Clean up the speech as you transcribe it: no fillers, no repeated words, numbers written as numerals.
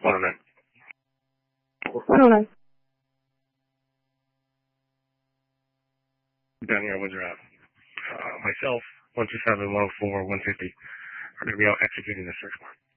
109. 109. Down here, Windsor Ave. Myself, 127, 104, 150 are going to be out executing the search warrant.